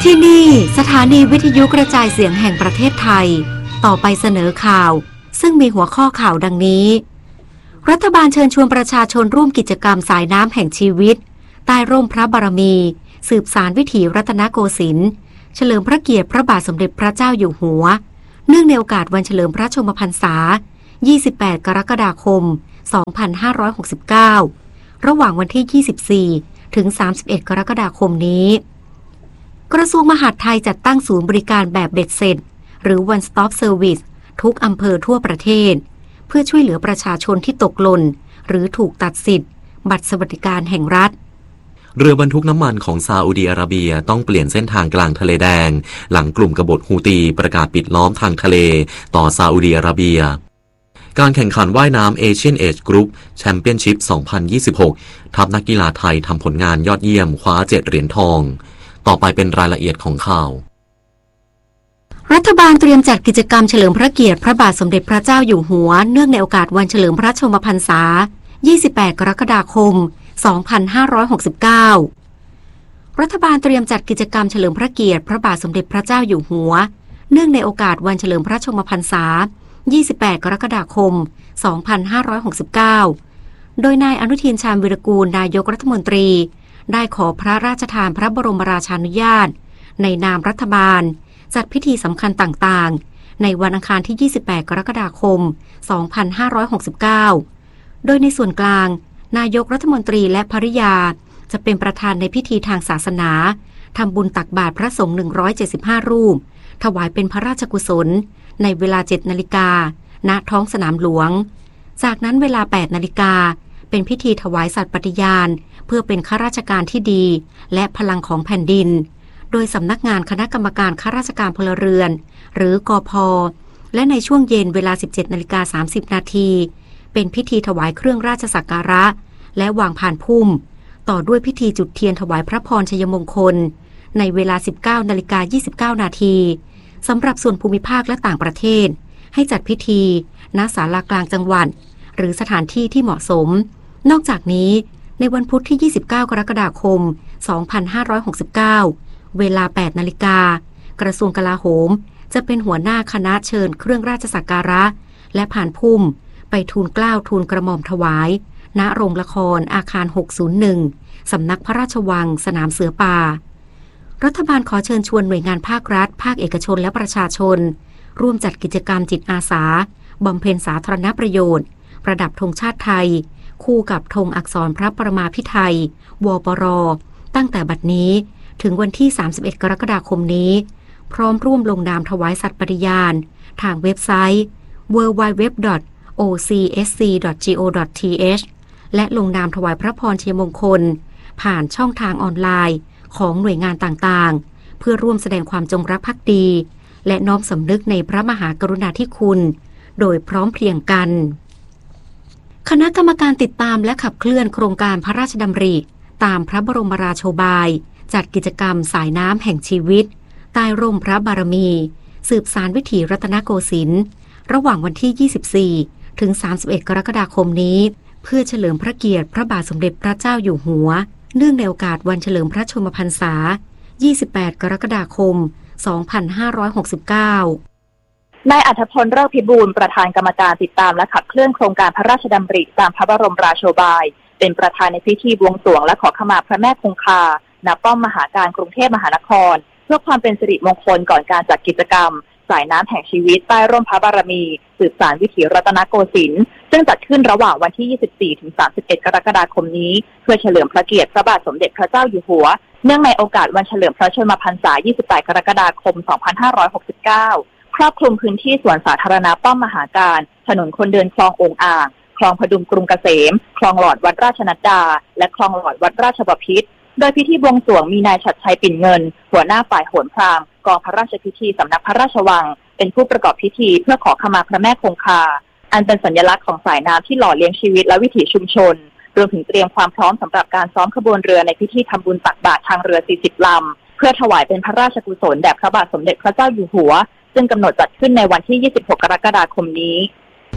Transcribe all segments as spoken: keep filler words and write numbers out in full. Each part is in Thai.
ที่นี่สถานีวิทยุกระจายเสียงแห่งประเทศไทยต่อไปเสนอข่าวซึ่งมีหัวข้อข่าวดังนี้รัฐบาลเชิญชวนประชาชนร่วมกิจกรรมสายน้ำแห่งชีวิตใต้ร่มพระบารมีสืบสานวิถีรัตนโกสินทร์เฉลิมพระเกียรติพระบาทสมเด็จพระเจ้าอยู่หัวเนื่องในโอกาสวันเฉลิมพระชนมพรรษายี่สิบแปดกรกฎาคมสองพันห้าร้อยหกสิบเก้าระหว่างวันที่ยี่สิบสี่ถึงสามสิบเอ็ดกรกฎาคมนี้กระทรวงมหาดไทยจัดตั้งศูนย์บริการแบบเบ็ดเสร็จหรือ One Stop Service ทุกอำเภอทั่วประเทศเพื่อช่วยเหลือประชาชนที่ตกหล่นหรือถูกตัดสิทธิ์บัตรสวัสดิการแห่งรัฐเรือบรรทุกน้ำมันของซาอุดีอาระเบียต้องเปลี่ยนเส้นทางกลางทะเลแดงหลังกลุ่มกบฏฮูตีประกาศปิดล้อมทางทะเลต่อซาอุดีอาระเบียการแข่งขันว่ายน้ำ Asian Age Group Championship สองพันยี่สิบหกทัพนักกีฬาไทยทำผลงานยอดเยี่ยมคว้าเจ็ดเหรียญทองต่อไปเป็นรายละเอียดของข่าวรัฐบาลเตรียมจัดกิจกรรมเฉลิมพระเกียรติพระบาทสมเด็จพระเจ้าอยู่หัวเนื่องในโอกาสวันเฉลิมพระชนมพรรษายี่สิบแปดกรกฎาคมสองพันห้าร้อยหกสิบเก้ารัฐบาลเตรียมจัดกิจกรรมเฉลิมพระเกียรติพระบาทสมเด็จพระเจ้าอยู่หัวเนื่องในโอกาสวันเฉลิมพระชนมพรรษายี่สิบแปดกรกฎาคมสองพันห้าร้อยหกสิบเก้าโดยนายอนุทินชาญวิรากูลนายกรัฐมนตรีได้ขอพระราชทานพระบรมราชานุญาตในนามรัฐบาลจัดพิธีสำคัญต่างๆในวันอังคารที่ยี่สิบแปดกรกฎาคมสองพันห้าร้อยหกสิบเก้าโดยในส่วนกลางนายกรัฐมนตรีและภริยาจะเป็นประธานในพิธีทางศาสนาทำบุญตักบาตรพระสงฆ์หนึ่งร้อยเจ็ดสิบห้ารูปถวายเป็นพระราชกุศลในเวลาเจ็ดนาฬิกาณท้องสนามหลวงจากนั้นเวลาแปดนาฬิกาเป็นพิธีถวายสัตย์ปฏิญาณเพื่อเป็นข้าราชการที่ดีและพลังของแผ่นดินโดยสำนักงานคณะกรรมการข้าราชการพลเรือนหรือกพ.และในช่วงเย็นเวลา สิบเจ็ดนาฬิกาสามสิบนาทีเป็นพิธีถวายเครื่องราชสักการะและวางพานพุ่มต่อด้วยพิธีจุดเทียนถวายพระพรชัยมงคลในเวลา สิบเก้านาฬิกายี่สิบเก้านาทีสำหรับส่วนภูมิภาคและต่างประเทศให้จัดพิธีณศาลากลางจังหวัดหรือสถานที่ที่เหมาะสมนอกจากนี้ในวันพุธที่ยี่สิบเก้ากรกฎาคมสองพันห้าร้อยหกสิบเก้าเวลาแปดนาฬิกากระทรวงกลาโหมจะเป็นหัวหน้าคณะเชิญเครื่องราชสักการะและผ่านพุ่มไปทูลเกล้าทูลกระหม่อมถวายณโรงละครอาคารหกศูนย์หนึ่งสำนักพระราชวังสนามเสือป่ารัฐบาลขอเชิญชวนหน่วยงานภาครัฐภาคเอกชนและประชาชนร่วมจัดกิจกรรมจิตอาสาบำเพ็ญสาธารณประโยชน์ประดับธงชาติไทยคู่กับธงอักษรพระประมาพิไทยวปรตั้งแต่บัดนี้ถึงวันที่สามสิบเอ็ดกรกฎาคมนี้พร้อมร่วมลงนามถวายสัตย์ปฏิญาณทางเว็บไซต์ ดับเบิลยู ดับเบิลยู ดับเบิลยู ดอท โอ ซี เอส ซี ดอท จี โอ ดอท ที เอช และลงนามถวายพระพรชัยมงคลผ่านช่องทางออนไลน์ของหน่วยงานต่างๆเพื่อร่วมแสดงความจงรักภักดีและน้อมสำนึกในพระมหากรุณาธิคุณโดยพร้อมเพรียงกันคณะกรรมการติดตามและขับเคลื่อนโครงการพระราชดำริตามพระบรมราโชบายจัดกิจกรรมสายน้ำแห่งชีวิตใต้ร่มพระบารมีสืบสานวิถีรัตนโกสินทร์ระหว่างวันที่ยี่สิบสี่ถึงสามสิบเอ็ดกรกฎาคมนี้เพื่อเฉลิมพระเกียรติพระบาทสมเด็จพระเจ้าอยู่หัวเนื่องในโอกาสวันเฉลิมพระชนมพรรษายี่สิบแปดกรกฎาคมสองพันห้าร้อยหกสิบเก้านายอัธพล เลิศพิบูลประธานกรรมการติดตามและขับเคลื่อนโครงการพระราชดำริตามพระบรมราโชบายเป็นประธานในพิธีบวงสรวงและขอขมาพระแม่คงคาณป้อมมหาการกรุงเทพมหานครเพื่อความเป็นสิริมงคลก่อนการจัดกิจกรรมสายน้ำแห่งชีวิตใต้ร่มพระบารมีสืบสานวิถีรัตนโกสินทร์ซึ่งจัดขึ้นระหว่างวันที่ยี่สิบสี่ถึงสามสิบเอ็ดกรกฎาคมนี้เพื่อเฉลิมพระเกียรติพระบาทสมเด็จพระเจ้าอยู่หัวเนื่องในโอกาสวันเฉลิมพระชนมพรรษายี่สิบแปดกรกฎาคมสองพันห้าร้อยหกสิบเก้าครอบคลุมพื้นที่สวนสาธารณะป้อมมหาการถนนคนเดินคลององอ่างคลองพดุงกรุงเกษมคลองหลอดวัดราชนัดดาและคลองหลอดวัดราชบพิตรโดยพิธีบวงสรวงมีนายฉัตรชัยปิ่นเงินหัวหน้าฝ่ายโหรพราหมณ์กองพระราชพิธีสำนักพระราชวังเป็นผู้ประกอบพิธีเพื่อขอขมาพระแม่คงคาอันเป็นสัญลักษณ์ของสายน้ำที่หล่อเลี้ยงชีวิตและวิถีชุมชนรวมถึงเตรียมความพร้อมสำหรับการซ้อมขบวนเรือในพิธีทำบุญตักบาตรทางเรือสี่สิบลำเพื่อถวายเป็นพระราชกุศลแด่พระบาทสมเด็จพระเจ้าอยู่หัวซึ่งกำหนดจัดขึ้นในวันที่ยี่สิบหกกรกฎาคมนี้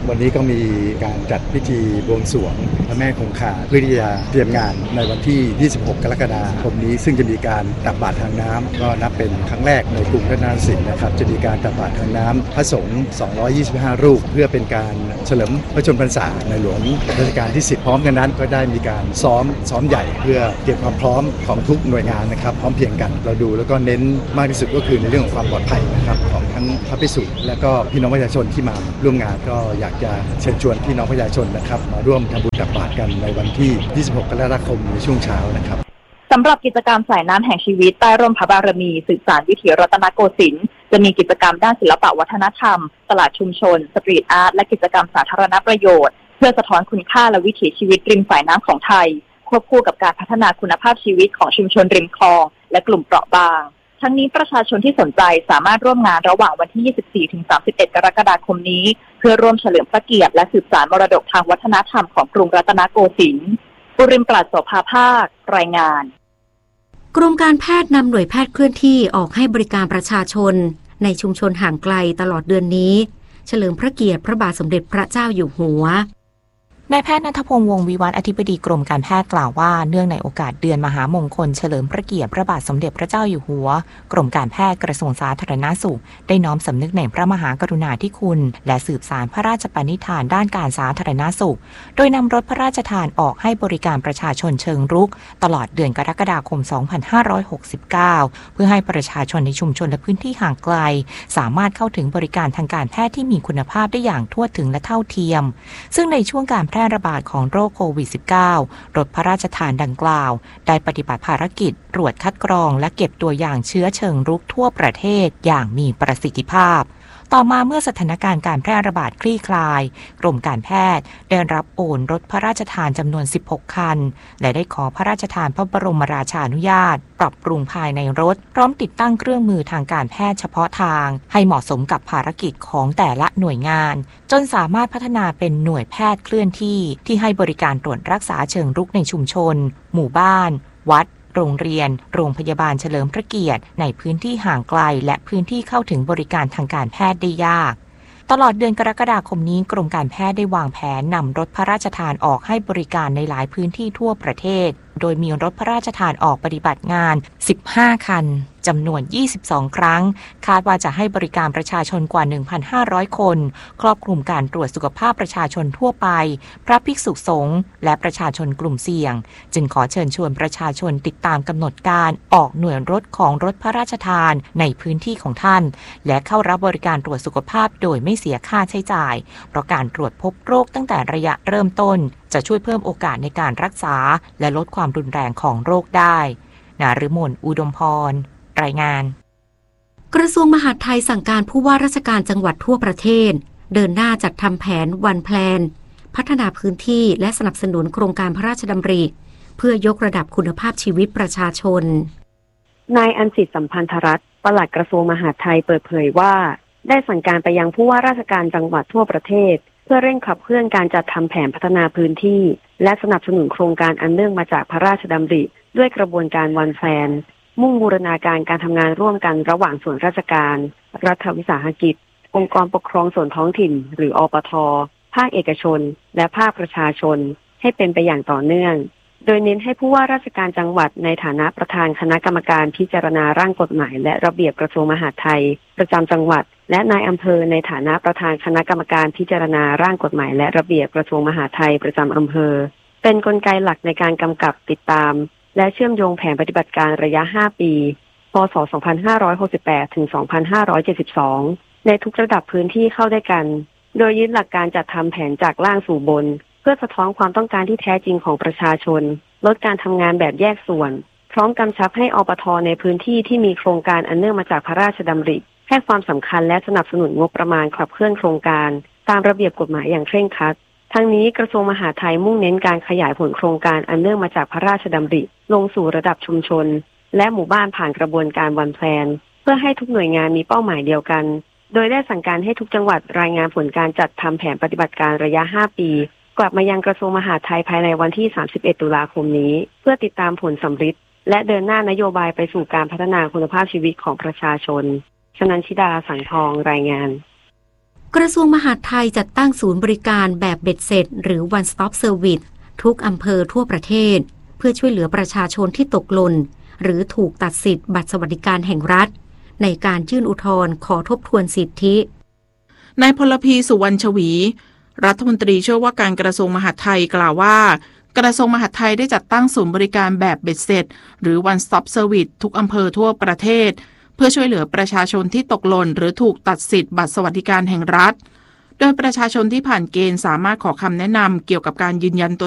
วันนี้ก็มีการจัดพิธีบวงสรวงพระแม่คงคาเพื่อที่จะเตรียมงานในวันที่ยี่สิบหกกรกฎาคมนี้ซึ่งจะมีการตักบาตรทางน้ำก็นับเป็นครั้งแรกในกรุงรัตนสินนะครับจะมีการตักบาตรทางน้ำพระสงฆ์สองร้อยยี่สิบห้ารูปเพื่อเป็นการเฉลิมพระชนมพรรษาในหลวงรัชกาลที่สิบพร้อมกันนั้นก็ได้มีการซ้อมซ้อมใหญ่เพื่อเตรียมความพร้อมของทุกหน่วยงานนะครับพร้อมเพรียงกันเราดูแล้วก็เน้นมากที่สุดก็คือในเรื่องของความปลอดภัยนะครับของทั้งพระภิกษุและก็พี่น้องประชาชนที่มาร่วมงานก็อยากจะเชิญชวนพี่น้องประชาชนนะครับมาร่วมทำบุญตักบาตรกันในวันที่ยี่สิบหกกรกฎาคมในช่วงเช้านะครับสำหรับกิจกรรมสายน้ำแห่งชีวิตใต้ร่มพระบารมีสืบสานวิถีรัตนโกสินทร์จะมีกิจกรรมด้านศิลปวัฒนธรรมตลาดชุมชนสตรีทอาร์ตและกิจกรรมสาธารณประโยชน์เพื่อสะท้อนคุณค่าและวิถีชีวิตริมสายน้ำของไทยควบคู่กับการพัฒนาคุณภาพชีวิตของชุมชนริมคลองและกลุ่มเปราะบางทั้งนี้ประชาชนที่สนใจสามารถร่วมงานระหว่างวันที่ ยี่สิบสี่ถึงสามสิบเอ็ด กรกฎาคมนี้เพื่อร่วมเฉลิมพระเกียรติและสืบสานมรดกทางวัฒนธรรมของกรุงรัตนโกสินทร์ปุริมปราศโสภาภาครายงานกรมการแพทย์นำหน่วยแพทย์เคลื่อนที่ออกให้บริการประชาชนในชุมชนห่างไกลตลอดเดือนนี้เฉลิมพระเกียรติพระบาทสมเด็จพระเจ้าอยู่หัวนายแพทย์ณัฐพงษ์วงศ์วิวัฒน์อธิบดีกรมการแพทย์กล่าวว่าเนื่องในโอกาสเดือนมหามงคลเฉลิมพระเกียรติพระบาทสมเด็จพระเจ้าอยู่หัวกรมการแพทย์กระทรวงสาธารณสุขได้น้อมสำนึกในพระมหากรุณาธิคุณและสืบสานพระราชปณิธานด้านการสาธารณสุขโดยนำรถพระราชทานออกให้บริการประชาชนเชิงรุกตลอดเดือนกรกฎาคม สองพันห้าร้อยหกสิบเก้า เพื่อให้ประชาชนในชุมชนและพื้นที่ห่างไกลสามารถเข้าถึงบริการทางการแพทย์ที่มีคุณภาพได้อย่างทั่วถึงและเท่าเทียมซึ่งในช่วงการแพร่ระบาดของโรคโควิด สิบเก้า รถพระราชทานดังกล่าวได้ปฏิบัติภารกิจตรวจคัดกรองและเก็บตัวอย่างเชื้อเชิงรุกทั่วประเทศอย่างมีประสิทธิภาพต่อมาเมื่อสถานการณ์การแพร่ระบาดคลี่คลายกรมการแพทย์ได้รับโอนรถพระราชทานจำนวนสิบหกคันและได้ขอพระราชทานพระบรมราชานุญาตปรับปรุงภายในรถพร้อมติดตั้งเครื่องมือทางการแพทย์เฉพาะทางให้เหมาะสมกับภารกิจของแต่ละหน่วยงานจนสามารถพัฒนาเป็นหน่วยแพทย์เคลื่อนที่ที่ให้บริการตรวจรักษาเชิงรุกในชุมชนหมู่บ้านวัดโรงเรียนโรงพยาบาลเฉลิมพระเกียรติในพื้นที่ห่างไกลและพื้นที่เข้าถึงบริการทางการแพทย์ได้ยากตลอดเดือนกรกฎาคมนี้กรมการแพทย์ได้วางแผนนำรถพระราชทานออกให้บริการในหลายพื้นที่ทั่วประเทศโดยมีรถพระราชทานออกปฏิบัติงานสิบห้าคันจำนวนยี่สิบสองครั้งคาดว่าจะให้บริการประชาชนกว่า หนึ่งพันห้าร้อย คนครอบคลุมการตรวจสุขภาพประชาชนทั่วไปพระภิกษุสงฆ์และประชาชนกลุ่มเสี่ยงจึงขอเชิญชวนประชาชนติดตามกำหนดการออกหน่วยรถของรถพระราชทานในพื้นที่ของท่านและเข้ารับบริการตรวจสุขภาพโดยไม่เสียค่าใช้จ่ายเพราะการตรวจพบโรคตั้งแต่ระยะเริ่มต้นจะช่วยเพิ่มโอกาสในการรักษาและลดความรุนแรงของโรคได้ณฤมลอุดมพรรายงานกระทรวงมหาดไทยสั่งการผู้ว่าราชการจังหวัดทั่วประเทศเดินหน้าจัดทำแผนวันแพลนพัฒนาพื้นที่และสนับสนุนโครงการพระราชดำริเพื่อยกระดับคุณภาพชีวิตประชาชนนายอัญสิทธิ์สัมพันธรัตน์ปลัดกระทรวงมหาดไทยเปิดเผยว่าได้สั่งการไปยังผู้ว่าราชการจังหวัดทั่วประเทศเพื่อเร่งขับเคลื่อนการจัดทำแผนพัฒนาพื้นที่และสนับสนุนโครงการอันเนื่องมาจากพระราชดำริด้วยกระบวนการวันแพลนมุ่งบูรณาการการทำงานร่วมกันระหว่างส่วนราชการรัฐวิสาหกิจองค์กรปกครองส่วนท้องถิ่นหรืออปท.ภาคเอกชนและภาคประชาชนให้เป็นไปอย่างต่อเนื่องโดยเน้นให้ผู้ว่าราชการจังหวัดในฐานะประธานคณะกรรมการพิจารณาร่างกฎหมายและระเบียบกระทรวงมหาดไทยประจำจังหวัดและนายอำเภอในฐานะประธานคณะกรรมการพิจารณาร่างกฎหมายและระเบียบกระทรวงมหาดไทยประจำอำเภอเป็นกลไกหลักในการกำกับติดตามและเชื่อมโยงแผนปฏิบัติการระยะห้าปีพ.ศ. สองพันห้าร้อยหกสิบแปด ถึง สองพันห้าร้อยเจ็ดสิบสองในทุกระดับพื้นที่เข้าด้วยกันโดยยึดหลักการจัดทำแผนจากล่างสู่บนเพื่อสะท้อนความต้องการที่แท้จริงของประชาชนลดการทำงานแบบแยกส่วนพร้อมกำชับให้อปท.ในพื้นที่ที่มีโครงการอันเนื่องมาจากพระราชดำริให้ความสำคัญและสนับสนุนงบประมาณขับเคลื่อนโครงการตามระเบียบกฎหมายอย่างเคร่งครัดทั้งนี้กระทรวงมหาดไทยมุ่งเน้นการขยายผลโครงการอันเนื่องมาจากพระราชดำริลงสู่ระดับชุมชนและหมู่บ้านผ่านกระบวนการวันแพลนเพื่อให้ทุกหน่วยงานมีเป้าหมายเดียวกันโดยได้สั่งการให้ทุกจังหวัดรายงานผลการจัดทำแผนปฏิบัติการระยะห้าปีกลับมายังกระทรวงมหาดไทยภายในวันที่สามสิบเอ็ดตุลาคมนี้เพื่อติดตามผลสำฤทธิ์และเดินหน้านโยบายไปสู่การพัฒนาคุณภาพชีวิตของประชาชนชนันชิดาสังทองรายงานกระทรวงมหาดไทยจัดตั้งศูนย์บริการแบบเบ็ดเสร็จหรือ One Stop Service ทุกอำเภอทั่วประเทศเพื่อช่วยเหลือประชาชนที่ตกหล่นหรือถูกตัดสิทธิ์บัตรสวัสดิการแห่งรัฐในการยื่นอุทธรณ์ขอทบทวนสิทธินายพลพีสุวรรณชวีรัฐมนตรีช่วยว่าการกระทรวงมหาดไทยกล่าวว่ากระทรวงมหาดไทยได้จัดตั้งศูนย์บริการแบบเบ็ดเสร็จหรือ One Stop Service ทุกอำเภอทั่วประเทศเพื่อช่วยเหลือประชาชนที่ตกหล่นหรือถูกตัดสิทธิ์บัตรสวัสดิการแห่งรัฐโดยประชาชนที่ผ่านเกณฑ์สามารถขอคำแนะนำเกี่ยวกับการยืนยันตัว